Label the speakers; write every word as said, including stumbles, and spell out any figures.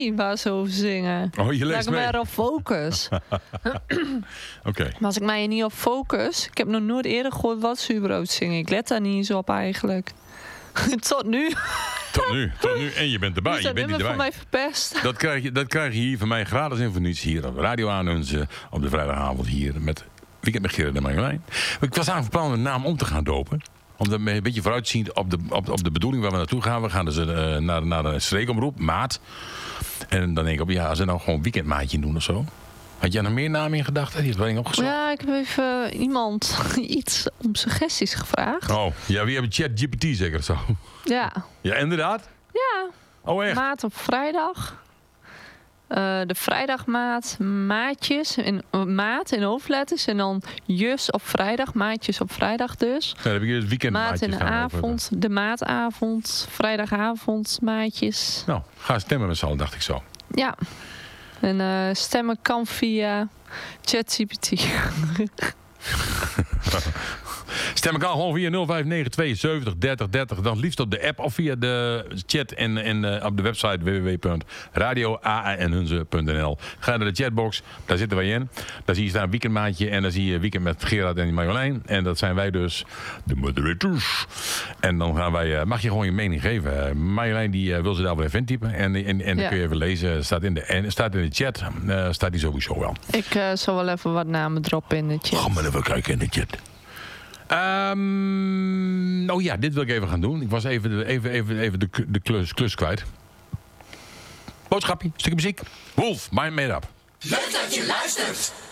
Speaker 1: waar ze over zingen.
Speaker 2: Oh, je leest
Speaker 1: Laat ik
Speaker 2: mee?
Speaker 1: me erop focus.
Speaker 2: Oké. Okay.
Speaker 1: Maar als ik mij er niet op focus... Ik heb nog nooit eerder gehoord wat ze überhaupt zingen. Ik let daar niet eens op eigenlijk. Tot nu.
Speaker 2: Tot nu, tot nu. En je bent erbij.
Speaker 1: Dus
Speaker 2: je
Speaker 1: dat
Speaker 2: bent niet
Speaker 1: nummer
Speaker 2: erbij.
Speaker 1: van mij verpest.
Speaker 2: Dat krijg, je, dat krijg je hier van mij gratis en voor niets hier op Radio Aanhunzen op de vrijdagavond hier met Weekend met Gerard en Marjolein. Ik was aan van plan om de naam om te gaan dopen. Om dat een beetje vooruit te zien op de, op, op de bedoeling waar we naartoe gaan. We gaan dus uh, naar, naar een streekomroep, Maat. En dan denk ik op, ja, als we nou gewoon Weekendmaatje doen of zo. Had jij nog meer namen in gedachten? Die had ik opgezocht.
Speaker 1: Ja, ik heb even iemand iets om suggesties gevraagd.
Speaker 2: Oh, ja, wie hebben ChatGPT zeker of zo?
Speaker 1: Ja.
Speaker 2: Ja, inderdaad?
Speaker 1: Ja.
Speaker 2: Oh, echt?
Speaker 1: Maat op vrijdag. Uh, de vrijdagmaat, maatjes, in, uh, maat in hoofdletters. En dan jus op vrijdag, maatjes op vrijdag dus.
Speaker 2: Ja, dan heb ik het weekendmaatjes.
Speaker 1: Maat in de avond, de maatavond, vrijdagavond, maatjes.
Speaker 2: Nou, ga stemmen met z'n allen, dacht ik zo.
Speaker 1: Ja. En uh, stemmen kan via ChatGPT.
Speaker 2: Stem ik al gewoon via nul vijf negen twee zeventig dertig dertig. Dan liefst op de app of via de chat en, en uh, op de website w w w punt radio a n hunze punt n l. Ga naar de chatbox, daar zitten wij in. Daar zie je staan Weekendmaatje en dan zie je Weekend met Gerard en Marjolein. En dat zijn wij dus, de moderators. En dan gaan wij, uh, mag je gewoon je mening geven. Uh, Marjolein die uh, wil ze daar wel even intypen. En, en, en, en dan
Speaker 1: Ja.
Speaker 2: kun je even lezen. Staat in de, en, staat in de chat. Uh, staat die sowieso wel.
Speaker 1: Ik uh, zal wel even wat namen droppen in de chat.
Speaker 2: Ga maar even kijken in de chat. Um, oh ja, dit wil ik even gaan doen. Ik was even de, even, even, even de, de klus, klus kwijt. Boodschapje, stukje muziek. Wolf, Mind Made Up.
Speaker 3: Leuk dat je luistert.